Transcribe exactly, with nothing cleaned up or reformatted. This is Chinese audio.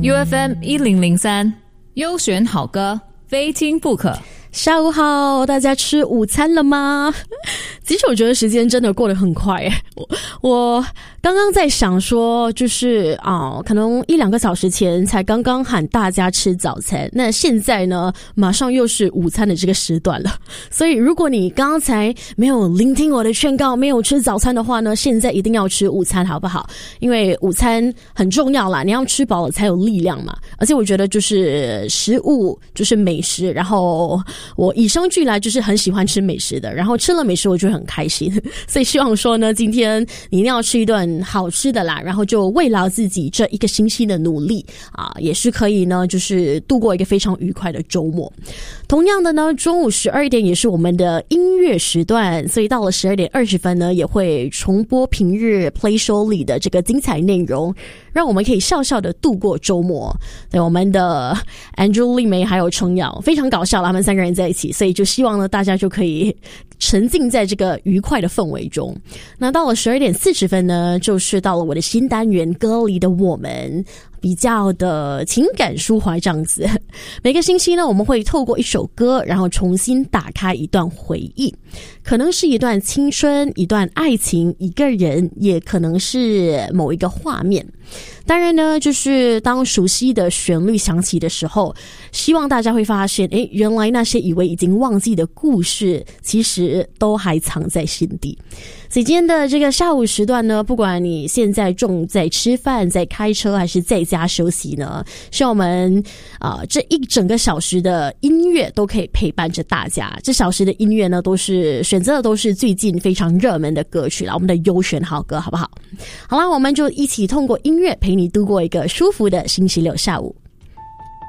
U F M 一零零三，优选好歌，非听不可。 下午好，大家吃午餐了吗？其实我觉得时间真的过得很快耶。我我刚刚在想说，就是啊、呃，可能一两个小时前才刚刚喊大家吃早餐，那现在呢，马上又是午餐的这个时段了。所以如果你刚才没有聆听我的劝告，没有吃早餐的话呢，现在一定要吃午餐，好不好？因为午餐很重要啦，你要吃饱了才有力量嘛。而且我觉得就是食物就是美食，然后我与生俱来就是很喜欢吃美食的，然后吃了美食我就会很开心，所以希望说呢，今天你一定要吃一顿好吃的啦，然后就慰劳自己这一个星期的努力啊，也是可以呢，就是度过一个非常愉快的周末。同样的呢，中午十二点也是我们的音乐时段，所以到了十二点二十分呢，也会重播平日 Play Show 里的这个精彩内容，让我们可以笑笑的度过周末。对，我们的 Andrew 丽梅还有程瑶非常搞笑了，他们三个人在一起，所以就希望呢大家就可以沉浸在这个愉快的氛围中。那到了十二点四十分呢，就是到了我的新单元歌里的我们，比较的情感抒怀这样子。每个星期呢，我们会透过一首歌，然后重新打开一段回忆，可能是一段青春，一段爱情，一个人，也可能是某一个画面。当然呢，就是当熟悉的旋律响起的时候，希望大家会发现，诶，原来那些以为已经忘记的故事，其实都还藏在心底。所以今天的这个下午时段呢，不管你现在正在吃饭、在开车，还是在家休息呢，希望我们啊、呃、这一整个小时的音乐都可以陪伴着大家。这小时的音乐呢，都是选择的都是最近非常热门的歌曲啦，我们的优选好歌，好不好？好啦，我们就一起通过音乐陪你度过一个舒服的星期六下午。